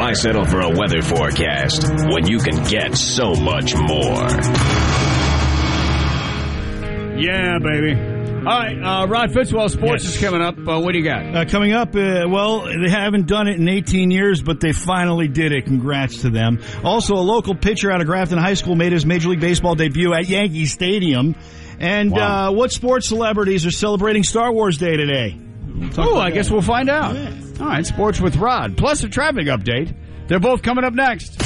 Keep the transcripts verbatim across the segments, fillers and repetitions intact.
Why settle for a weather forecast when you can get so much more? Yeah, baby. All right, uh, Rod Fitzwell, sports yes. is coming up. Uh, what do you got? Uh, coming up, uh, well, they haven't done it in eighteen years, but they finally did it. Congrats to them. Also, a local pitcher out of Grafton High School made his Major League Baseball debut at Yankee Stadium. And wow. uh, what sports celebrities are celebrating Star Wars Day today? Oh, I guess we'll find out. Yeah. All right, sports with Rod, plus a traffic update. They're both coming up next.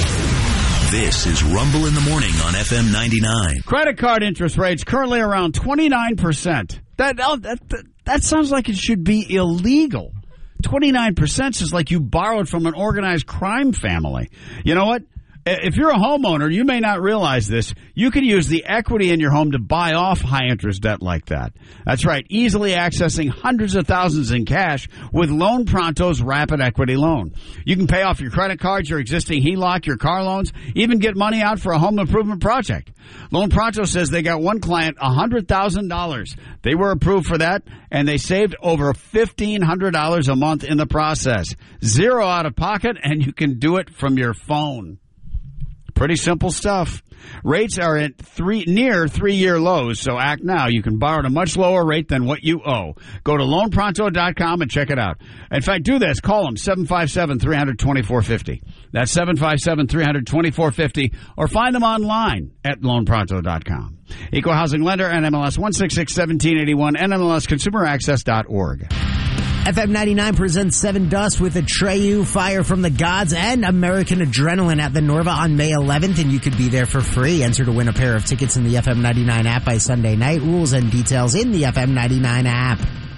This is Rumble in the Morning on F M ninety-nine. Credit card interest rates currently around twenty-nine percent. That, that, that, that sounds like it should be illegal. twenty-nine percent is like you borrowed from an organized crime family. You know what? If you're a homeowner, you may not realize this. You can use the equity in your home to buy off high-interest debt like that. That's right, easily accessing hundreds of thousands in cash with Loan Pronto's Rapid Equity Loan. You can pay off your credit cards, your existing H E L O C, your car loans, even get money out for a home improvement project. Loan Pronto says they got one client one hundred thousand dollars. They were approved for that, and they saved over fifteen hundred dollars a month in the process. Zero out of pocket, and you can do it from your phone. Pretty simple stuff. Rates are at three near three-year lows, so act now. You can borrow at a much lower rate than what you owe. Go to loan pronto dot com and check it out. In fact, do this. Call them, seven five seven, three hundred, twenty-four fifty. That's seven five seven, three hundred, twenty-four fifty. Or find them online at loan pronto dot com. Equal Housing Lender, N M L S one six six, one seven eight one, N M L S consumer access dot org. F M ninety-nine presents Seven Dust with Atreyu, Fire from the Gods, and American Adrenaline at the Norva on May eleventh, and you could be there for free. Enter to win a pair of tickets in the F M ninety-nine app by Sunday night. Rules and details in the F M ninety-nine app.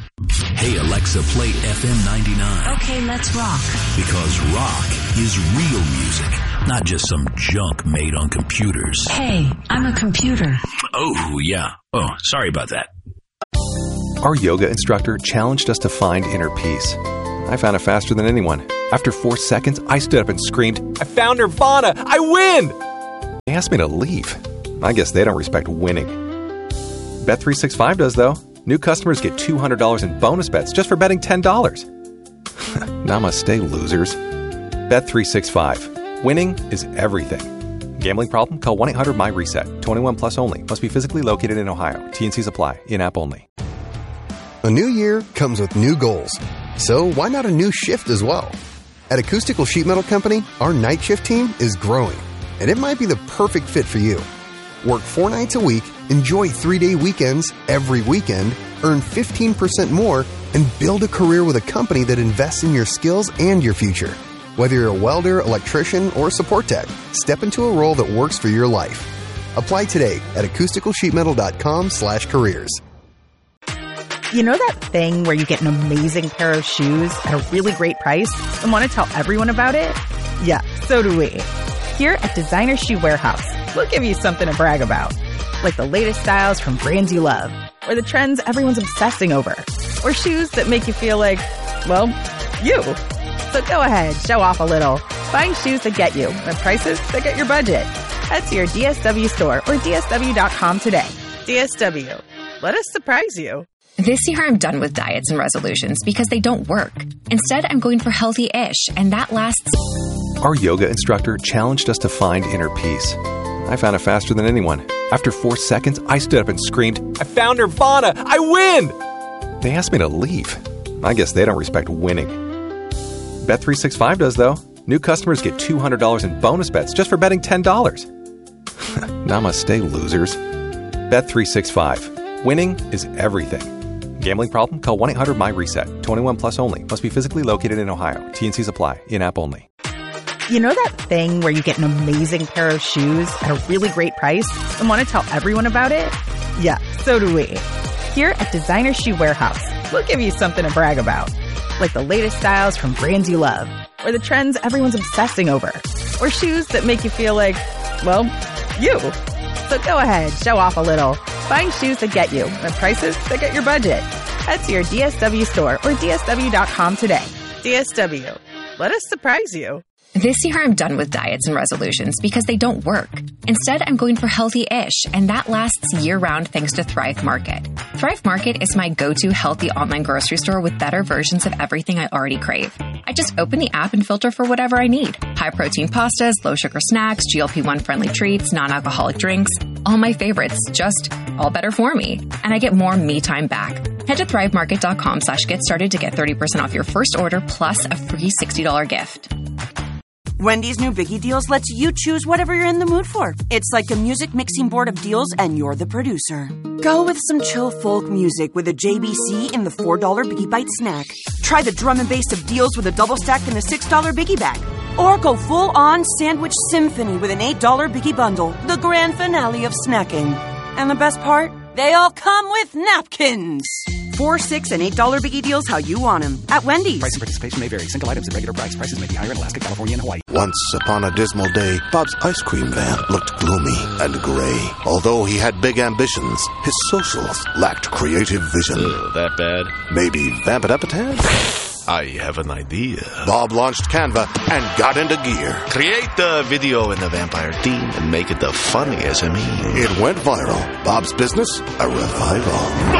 Hey, Alexa, play F M ninety-nine. Okay, let's rock. Because rock is real music, not just some junk made on computers. Hey, I'm a computer. Oh, yeah. Oh, sorry about that. Our yoga instructor challenged us to find inner peace. I found it faster than anyone. After four seconds, I stood up and screamed, "I found Nirvana! I win!" They asked me to leave. I guess they don't respect winning. Bet three sixty-five does, though. New customers get two hundred dollars in bonus bets just for betting ten dollars. Namaste, losers. Bet three sixty-five. Winning is everything. Gambling problem? Call one eight hundred my reset. twenty-one plus only. Must be physically located in Ohio. T and Cs apply. In-app only. A new year comes with new goals. So why not a new shift as well? At Acoustical Sheet Metal Company, our night shift team is growing, and it might be the perfect fit for you. Work four nights a week, enjoy three-day weekends every weekend, earn fifteen percent more, and build a career with a company that invests in your skills and your future. Whether you're a welder, electrician, or support tech, step into a role that works for your life. Apply today at acoustical sheet metal dot com slash careers. You know that thing where you get an amazing pair of shoes at a really great price and want to tell everyone about it? Yeah, so do we. Here at Designer Shoe Warehouse, we'll give you something to brag about. Like the latest styles from brands you love, or the trends everyone's obsessing over, or shoes that make you feel like, well, you. So go ahead, show off a little. Find shoes that get you at prices that get your budget. Head to your D S W store or D S W dot com today. D S W. Let us surprise you. This year I'm done with diets and resolutions because they don't work. Instead, I'm going for healthy-ish, and that lasts... Our yoga instructor challenged us to find inner peace. I found it faster than anyone. After four seconds, I stood up and screamed, "I found Nirvana! I win!" They asked me to leave. I guess they don't respect winning. Bet three sixty-five does, though. New customers get two hundred dollars in bonus bets just for betting ten dollars. Namaste, losers. Bet three sixty-five. Winning is everything. Gambling problem? Call one eight hundred my reset. twenty-one plus only. Must be physically located in Ohio. T and Cs apply. In-app only. You know that thing where you get an amazing pair of shoes at a really great price and want to tell everyone about it? Yeah, so do we. Here at Designer Shoe Warehouse, we'll give you something to brag about. Like the latest styles from brands you love, or the trends everyone's obsessing over, or shoes that make you feel like, well, you. So go ahead, show off a little. Find shoes that get you at prices that get your budget. Head to your D S W store or D S W dot com today. D S W. Let us surprise you. This year, I'm done with diets and resolutions because they don't work. Instead, I'm going for healthy-ish, and that lasts year-round thanks to Thrive Market. Thrive Market is my go-to healthy online grocery store with better versions of everything I already crave. I just open the app and filter for whatever I need. High-protein pastas, low-sugar snacks, G L P one friendly treats, non-alcoholic drinks. All my favorites, just all better for me. And I get more me time back. Head to thrivemarket.com slash get started to get thirty percent off your first order plus a free sixty dollars gift. Wendy's new Biggie Deals lets you choose whatever you're in the mood for. It's like a music mixing board of deals, and you're the producer. Go with some chill folk music with a J B C in the four dollar Biggie Bite snack. Try the drum and bass of deals with a double stack in the six dollar Biggie Bag. Or go full-on sandwich symphony with an eight dollar Biggie Bundle, the grand finale of snacking. And the best part? They all come with napkins. Four, six, and eight dollar Biggie Deals how you want them at Wendy's. Price and participation may vary. Single items at regular price. Prices may be higher in Alaska, California, and Hawaii. Once upon a dismal day, Bob's ice cream van looked gloomy and gray. Although he had big ambitions, his socials lacked creative vision. Ugh, that bad? Maybe vamp it up a tad? I have an idea. Bob launched Canva and got into gear. Create the video in the vampire theme and make it the funniest I mean. It went viral. Bob's business, a revival.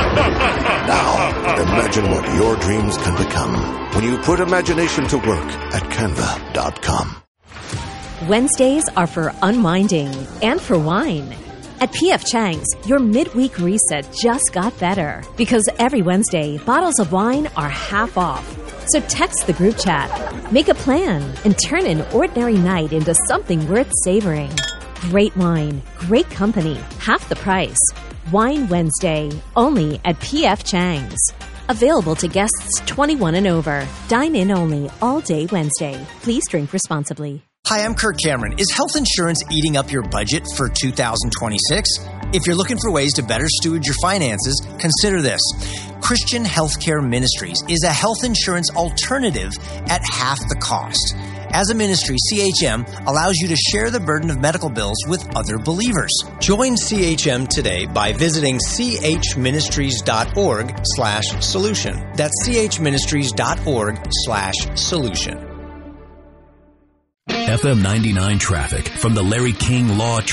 Now, imagine what your dreams can become when you put imagination to work at canva dot com. Wednesdays are for unwinding and for wine. At P F Chang's, your midweek reset just got better because every Wednesday, bottles of wine are half off. So text the group chat, make a plan, and turn an ordinary night into something worth savoring. Great wine, great company, half the price. Wine Wednesday, only at P F Chang's. Available to guests twenty-one and over. Dine in only all day Wednesday. Please drink responsibly. Hi, I'm Kirk Cameron. Is health insurance eating up your budget for two thousand twenty-six? If you're looking for ways to better steward your finances, consider this. Christian Healthcare Ministries is a health insurance alternative at half the cost. As a ministry, C H M allows you to share the burden of medical bills with other believers. Join C H M today by visiting chministries.org slash solution. That's chministries.org slash solution. F M ninety-nine traffic from the Larry King Law